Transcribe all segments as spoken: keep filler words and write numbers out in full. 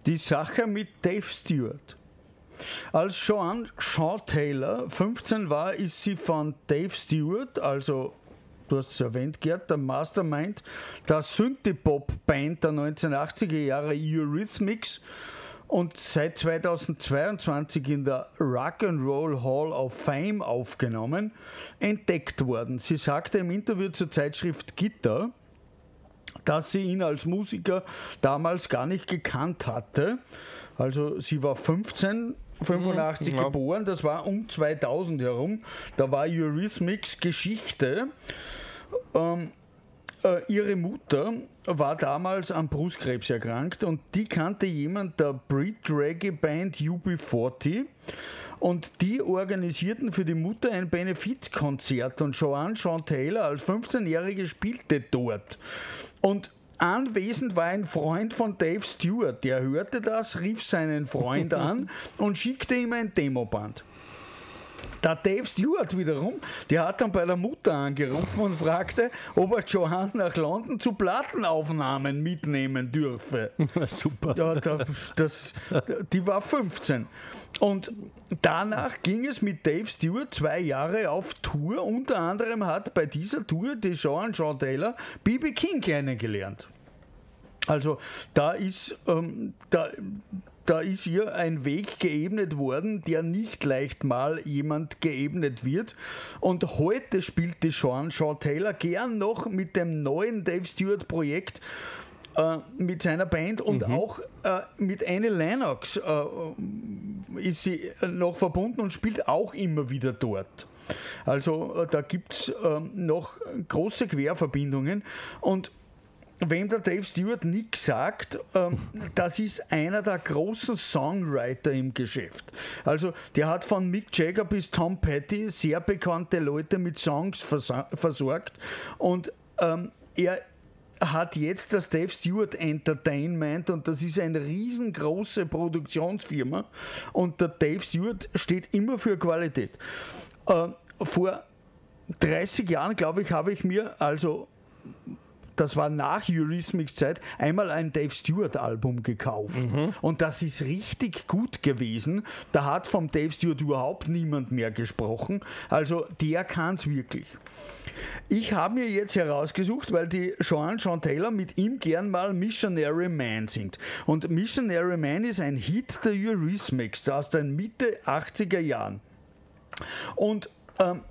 die Sache mit Dave Stewart. Als Joanne Shaw Taylor fünfzehn war, ist sie von Dave Stewart, also du hast es erwähnt, Gerd, der Mastermind der Synthie-Pop-Band der neunzehnhundertachtziger Jahre Eurythmics und seit zweitausendzweiundzwanzig in der Rock'n'Roll Hall of Fame aufgenommen, entdeckt worden. Sie sagte im Interview zur Zeitschrift Gitter, dass sie ihn als Musiker damals gar nicht gekannt hatte. Also sie war fünfzehn, fünfundachtzig ja. geboren, das war um zweitausend herum. Da war Eurythmics Geschichte. Ähm, äh, ihre Mutter war damals an Brustkrebs erkrankt und die kannte jemand der Brit-Reggae-Band U B vierzig. Und die organisierten für die Mutter ein Benefizkonzert und Joanne Shaw Taylor als fünfzehnjährige spielte dort. Und anwesend war ein Freund von Dave Stewart, der hörte das, rief seinen Freund an und schickte ihm ein Demoband. Der Dave Stewart wiederum, der hat dann bei der Mutter angerufen und fragte, ob er Joanne nach London zu Plattenaufnahmen mitnehmen dürfe. Super. Ja, das, das, die war fünfzehn. Und danach ging es mit Dave Stewart zwei Jahre auf Tour. Unter anderem hat bei dieser Tour die Joanne Shaw Taylor B B King kennengelernt. Also da ist, ähm, da, da ist ihr ein Weg geebnet worden, der nicht leicht mal jemand geebnet wird. Und heute spielt die Joanne Shaw Taylor gern noch mit dem neuen Dave Stewart Projekt äh, mit seiner Band und mhm. auch äh, mit Annie Lennox äh, ist sie noch verbunden und spielt auch immer wieder dort. Also äh, da gibt es äh, noch große Querverbindungen und wem der Dave Stewart nichts sagt, ähm, das ist einer der großen Songwriter im Geschäft. Also der hat von Mick Jagger bis Tom Petty sehr bekannte Leute mit Songs versa- versorgt und ähm, er hat jetzt das Dave Stewart Entertainment und das ist eine riesengroße Produktionsfirma und der Dave Stewart steht immer für Qualität. Äh, vor dreißig Jahren, glaube ich, habe ich mir also das war nach Eurythmics Zeit, einmal ein Dave Stewart Album gekauft. Mhm. Und das ist richtig gut gewesen. Da hat vom Dave Stewart überhaupt niemand mehr gesprochen. Also der kann es wirklich. Ich habe mir jetzt herausgesucht, weil die Joanne Shaw Taylor mit ihm gern mal Missionary Man singt. Und Missionary Man ist ein Hit der Eurythmics aus den Mitte achtziger Jahren. Und ähm,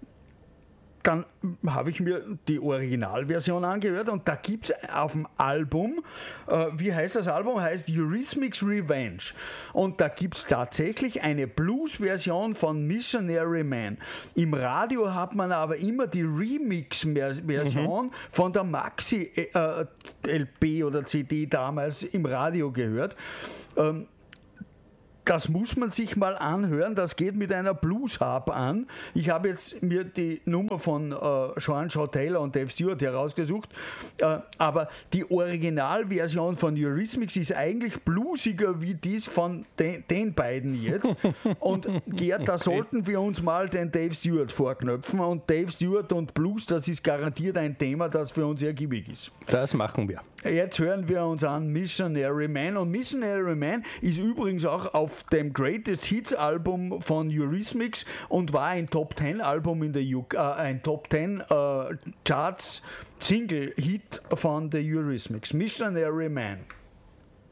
dann habe ich mir die Originalversion angehört und da gibt es auf dem Album, äh, wie heißt das Album? Heißt Eurythmics Revenge. Und da gibt es tatsächlich eine Blues-Version von Missionary Man. Im Radio hat man aber immer die Remix-Version mhm. von der Maxi-L P oder C D damals im Radio gehört. Ähm, Das muss man sich mal anhören, das geht mit einer Blues-Harp an. Ich habe jetzt mir die Nummer von äh, Joanne Shaw Taylor und Dave Stewart herausgesucht, äh, aber die Originalversion von Eurythmics ist eigentlich bluesiger wie dies von de- den beiden jetzt. Und Gerd, da sollten wir uns mal den Dave Stewart vorknöpfen und Dave Stewart und Blues, das ist garantiert ein Thema, das für uns ergiebig ist. Das machen wir. Jetzt hören wir uns an Missionary Man und Missionary Man ist übrigens auch auf dem Greatest Hits Album von Eurythmics und war ein Top Ten Album in der U K, äh, ein Top Ten äh, Charts Single Hit von der Eurythmics. Missionary Man.